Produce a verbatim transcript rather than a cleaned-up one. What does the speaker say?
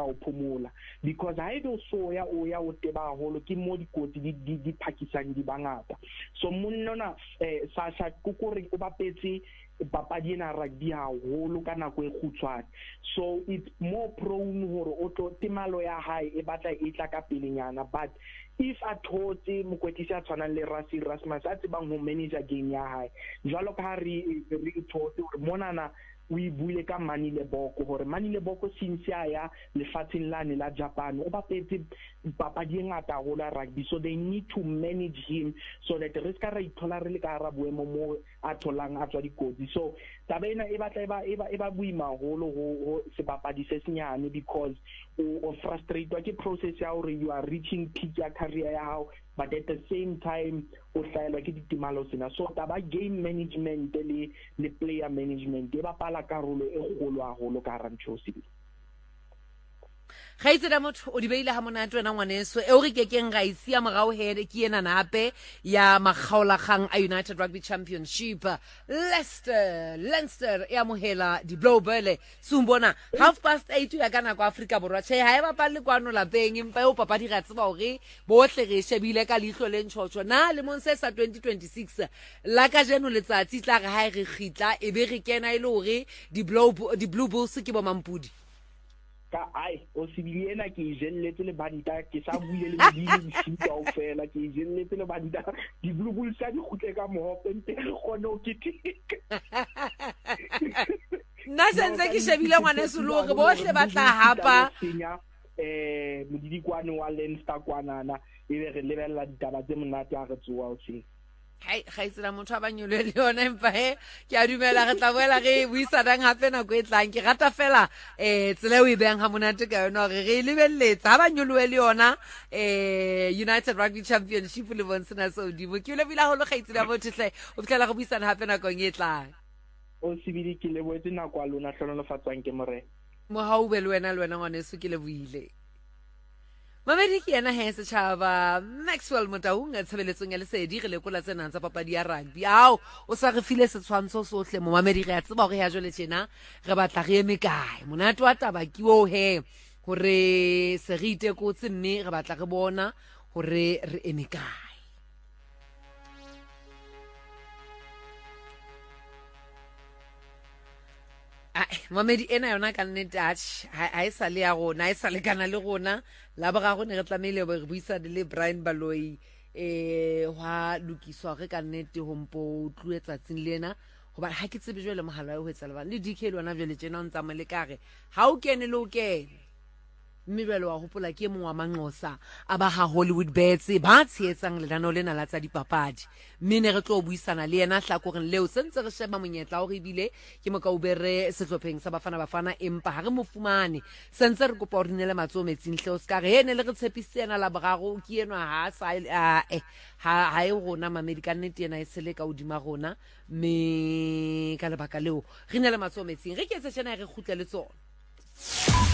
o phomola because ha ebe o so ya o ya o teba holo ke mo dikotsi di di di phakisang di bangata so monna eh sa sa kokore o bapetse papadi ena rugby haholo ka nako e khutshwane so it's more prone hore o tlo temalo ya hae e batla e tla ka pelenyana but if a thotse mokwetisi a tshwanang le Rassie Erasmus a tsebang ho manage game ya hae jwalo ka ha re re thotse hore monana o ibule ka Manile Boko hore Manile Boko since ya lefatsheng lane la Japan o bapetse papadi e ngata ho la rugby so they need to manage him so that re ska ra ithola re le ka hara boemo mo a tholang a tswa dikotsi so tabena e batla e ba e ba e ba buima holo ho sebapadi se senyane because o frustrated ke process ya hore you are reaching peak ya career ya hao but at the same time o hlaelwa ke ditimalo sena so taba game management le le player management e bapala karolo e kgolo haholo ka hara nthosi ga itse da motho o di beile ha monate wena ngwaneso e o re kekeng ga isi ya morao hele ke ena nape ya makgaolagang a United Rugby Championship Leicester Leinster ya mohela di Blauburle sumbona half past eight ya kana kwa Afrika borwa che ha e bapale kwano lapeng empa o papadi ga tseba hore bohle re shebile ka lihlo le ntshotso na le monsesa twenty twenty-six la ka jeno letsatsi tla re ha re khitla e be re kena ile hore di Blue di Blue Bulls ke bo mampudi ka ai o sibili ena ke jelletse le banta ke sa buile le modimo shuta o fela ke jelletse le banta di Blue Bulls sa di khutle ka mohope nte re khone o kitika na senze ke shebile ngwaneso lo re bohle ba tla hapa eh modidi kwane wa Leinster kwanana e be re lebella ditaba tse monate a re tsoa o tse hai ga isela motho a banyole le yona empa he ke a dumela re tla boela re buisanang hape na go etlang ke rata fela eh tsele o e beng ha monate ka yona re re lebelletsa ha banyolwe le yona eh United Rugby Championship le bonsena so di bo ke le bila ho lo ga itsela motho hle o fitlela go buisana hape na go ngetlang o sibidi ke le boetse na kwa lona tlhono fatswang ke more mo ha o be le wena le wena ngwaneso ke le buile Mamedi ke ena he setšhaba Maxwell Motaung a tshebeletsong ya lesedi re lekola tsena tsa papadi ya rugby ao o sa re file setshwantsho sohle mo Mamedi re a tseba hore ya jole tjena re batla re eme kae monate wa taba ke o he hore se re itekotse mme re batla re bona hore re eme kae Mamedi ena yona ka nne touch ha e sa le ya rona ha e sa le kana le rona la ba ga go ne re tlamile re buisa le Brian Baloyi eh wa lukiswa re ka nnete hompo tluetsa tsing lena hoba ha ke tsebe jwale mohala o hetsa le ba le D K le wona jwale tjena o ntsa mo le kare ha o kene le o kene mmebelo wa hopola ke mongwa manqosa aba ha Hollywood Bets ba tshietsang le dano lena la tsa dipapadi mmene re tlo buisana le yena hlakoreng leo sentse re sheba monyetla o re bile ke mo ka ubere setlopheng sa bafana bafana empa ha re mo fumane sentse re kopa hore nele matso metsing hle o ska re ene le re tshepisena la brago ke enwa ha sa eh ha ha e rona Mamedi ka nnete ena e sele ka odima rona me ka lebaka leo re nele matso metsing re ke tse tjena re khutle le tsona